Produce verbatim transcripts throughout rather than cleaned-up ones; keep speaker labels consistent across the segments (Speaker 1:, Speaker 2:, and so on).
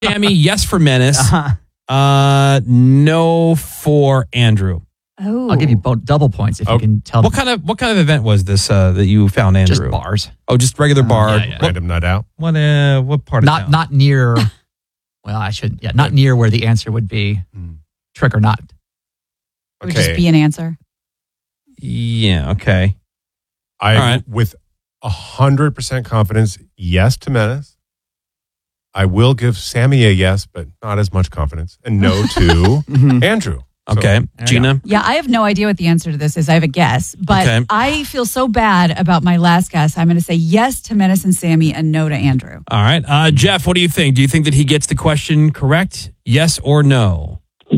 Speaker 1: Sammy, yes for Menace. Uh-huh. Uh, no for Andrew.
Speaker 2: Oh.
Speaker 3: I'll give you both double points if
Speaker 1: oh.
Speaker 3: you can tell
Speaker 1: What
Speaker 3: me.
Speaker 1: kind of what kind of event was this uh, that you found Andrew?
Speaker 3: Just bars.
Speaker 1: Oh, just regular bar.
Speaker 3: Uh, yeah, yeah.
Speaker 1: What,
Speaker 4: Random night out.
Speaker 1: what uh what part of
Speaker 3: Not
Speaker 1: town?
Speaker 3: not near. Well, I should. Yeah, not near where the answer would be.
Speaker 4: Mm.
Speaker 3: Trick or not.
Speaker 2: Would just be an answer.
Speaker 1: Yeah, okay.
Speaker 4: I,
Speaker 1: All right.
Speaker 4: with one hundred percent confidence, yes to Menace. I will give Sammy a yes, but not as much confidence. And no to Andrew. So,
Speaker 1: Okay. Gina?
Speaker 2: Yeah, I have no idea what the answer to this is. I have a guess, but
Speaker 1: Okay.
Speaker 2: I feel so bad about my last guess. I'm going to say yes to Menace and Sammy and no to Andrew.
Speaker 1: All right. Uh, Jeff, what do you think? Do you think that he gets the question correct? Yes or no?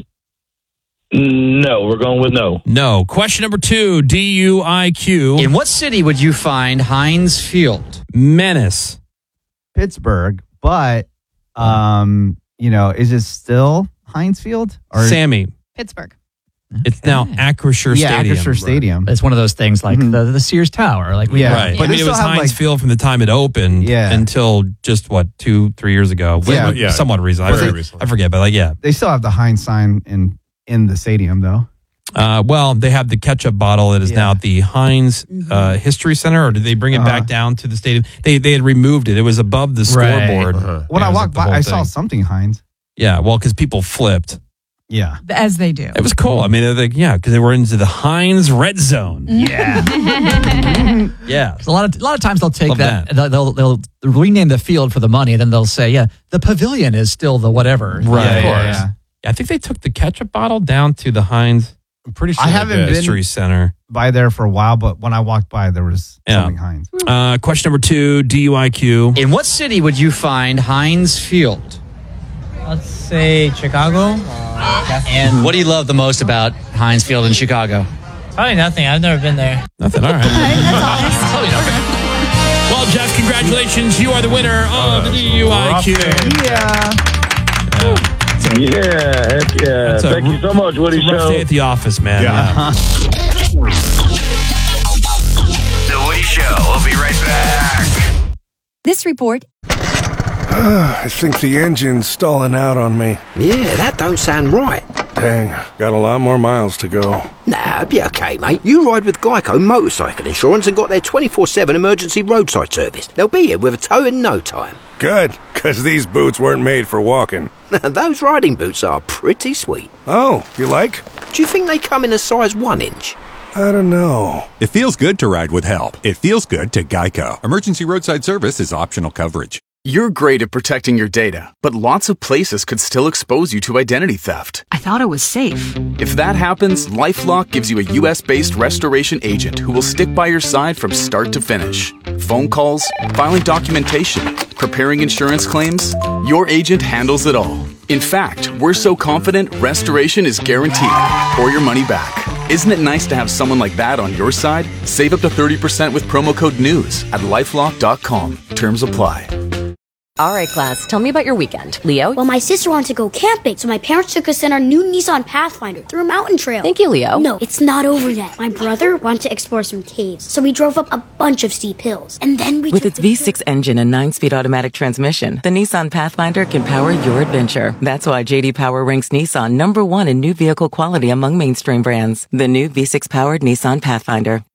Speaker 5: No, we're going with no.
Speaker 1: No. Question number two, D U I Q.
Speaker 6: In what city would you find Heinz Field?
Speaker 1: Menace.
Speaker 7: Pittsburgh, but um, you know, is it still Heinz Field or
Speaker 1: Sammy.
Speaker 2: Pittsburgh.
Speaker 1: It's now Acrisure
Speaker 7: yeah,
Speaker 1: Stadium.
Speaker 7: Acrisure Stadium?
Speaker 3: It's one of those things like
Speaker 7: Mhm.
Speaker 3: the, the Sears Tower. Like we
Speaker 7: Yeah.
Speaker 1: Right.
Speaker 7: But
Speaker 1: I
Speaker 7: they
Speaker 1: mean, it
Speaker 7: still
Speaker 1: was
Speaker 7: have,
Speaker 1: Heinz
Speaker 7: like-
Speaker 1: Field from the time it opened
Speaker 7: Yeah.
Speaker 1: until just, what, two, three years ago?
Speaker 7: Yeah.
Speaker 1: Well,
Speaker 4: Yeah.
Speaker 1: Somewhat recently. I
Speaker 4: Very
Speaker 1: forget,
Speaker 4: recently.
Speaker 1: I forget, but like, yeah.
Speaker 7: They still have the Heinz sign in in the stadium, though.
Speaker 1: Uh, well, they have the ketchup bottle that is
Speaker 7: Yeah.
Speaker 1: now at the Heinz uh, History Center, or did they bring it
Speaker 7: Uh-huh.
Speaker 1: back down to the stadium? They they had removed it. It was above the
Speaker 3: Right.
Speaker 1: scoreboard.
Speaker 4: Uh-huh.
Speaker 7: When
Speaker 1: Yeah,
Speaker 7: I
Speaker 1: it was
Speaker 7: walked
Speaker 1: like the
Speaker 7: by,
Speaker 1: whole
Speaker 7: I saw
Speaker 1: thing.
Speaker 7: something Heinz.
Speaker 1: Yeah, well, because people flipped.
Speaker 7: Yeah.
Speaker 2: As they do.
Speaker 1: It was cool. I mean, they're like, yeah, because they were into the Heinz Red Zone.
Speaker 7: Yeah.
Speaker 1: Yeah.
Speaker 3: A lot of a lot of times they'll take
Speaker 1: Love
Speaker 3: that,
Speaker 1: that.
Speaker 3: They'll, they'll they'll rename the field for the money, and then they'll say, yeah, the pavilion is still the whatever.
Speaker 1: Right.
Speaker 3: Yeah, of course.
Speaker 7: Yeah.
Speaker 1: I think they took the ketchup bottle down to the Heinz
Speaker 4: I'm pretty sure
Speaker 7: I
Speaker 4: they
Speaker 7: haven't
Speaker 4: did.
Speaker 7: been-
Speaker 1: History Center.
Speaker 7: By there for a while, but when I walked by, there was
Speaker 1: Yeah.
Speaker 7: something Heinz.
Speaker 1: Uh, question number two, D U I Q.
Speaker 6: In what city would you find Heinz Field?
Speaker 8: Let's say Chicago.
Speaker 6: And what do you love the most about Heinz Field in Chicago?
Speaker 8: Probably nothing. I've never been there.
Speaker 1: Nothing. All right. Well, Jeff, congratulations. You are the winner of the D U I Q.
Speaker 7: Yeah.
Speaker 5: Yeah, heck yeah.
Speaker 1: That's a
Speaker 5: Thank you so much, Woody
Speaker 1: It's a rough
Speaker 5: Show.
Speaker 1: day at the office, man.
Speaker 4: Yeah.
Speaker 9: The Woody Show. We'll be right back.
Speaker 10: This report.
Speaker 11: I think the engine's stalling out on me.
Speaker 12: Yeah, that don't sound right.
Speaker 11: Dang, got a lot more miles to go.
Speaker 12: Nah, it'll be okay, mate. You ride with Geico Motorcycle Insurance and got their twenty-four seven emergency roadside service. They'll be here with a tow in no time.
Speaker 11: Good, because these boots weren't made for walking.
Speaker 12: Those riding boots are pretty sweet.
Speaker 11: Oh, you like?
Speaker 12: Do you think they come in a size one inch?
Speaker 11: I don't know.
Speaker 13: It feels good to ride with help. It feels good to Geico. Emergency roadside service is optional coverage.
Speaker 14: You're great at protecting your data, but lots of places could still expose you to identity theft.
Speaker 10: I thought it was safe.
Speaker 14: If that happens, LifeLock gives you a U S-based restoration agent who will stick by your side from start to finish. Phone calls, filing documentation, preparing insurance claims, your agent handles it all. In fact, we're so confident restoration is guaranteed or your money back. Isn't it nice to have someone like that on your side? Save up to thirty percent with promo code NEWS at lifelock dot com. Terms apply.
Speaker 15: All right, class, tell me about your weekend. Leo?
Speaker 16: Well, my sister wanted to go camping, so my parents took us in our new Nissan Pathfinder through a mountain trail.
Speaker 15: Thank you, Leo.
Speaker 16: No, it's not over yet. My brother wanted to explore some caves, so we drove up a bunch of steep hills. And then we
Speaker 17: With
Speaker 16: took
Speaker 17: its
Speaker 16: the
Speaker 17: V six engine and nine-speed automatic transmission, the Nissan Pathfinder can power your adventure. That's why J D Power ranks Nissan number one in new vehicle quality among mainstream brands. The new V six-powered Nissan Pathfinder.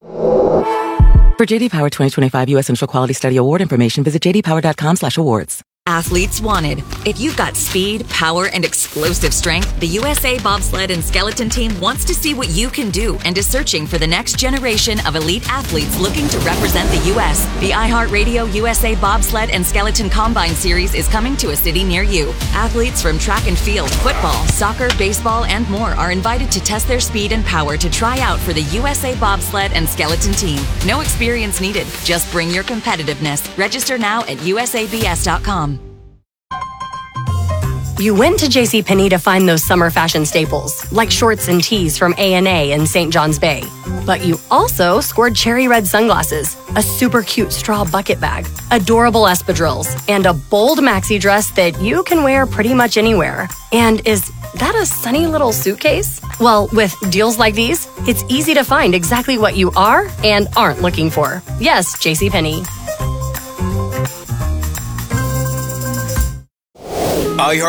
Speaker 17: For J D Power twenty twenty-five U S Central Quality Study Award information, visit j d power dot com slash awards.
Speaker 18: Athletes wanted. If you've got speed, power, and explosive strength, the U S A Bobsled and Skeleton Team wants to see what you can do and is searching for the next generation of elite athletes looking to represent the U S. The iHeartRadio U S A Bobsled and Skeleton Combine Series is coming to a city near you. Athletes from track and field, football, soccer, baseball, and more are invited to test their speed and power to try out for the U S A Bobsled and Skeleton Team. No experience needed. Just bring your competitiveness. Register now at U S A B S dot com.
Speaker 19: You went to JCPenney to find those summer fashion staples, like shorts and tees from A and A in Saint John's Bay. But you also scored cherry red sunglasses, a super cute straw bucket bag, adorable espadrilles, and a bold maxi dress that you can wear pretty much anywhere. And is that a sunny little suitcase? Well, with deals like these, it's easy to find exactly what you are and aren't looking for. Yes, JCPenney.
Speaker 9: iHeart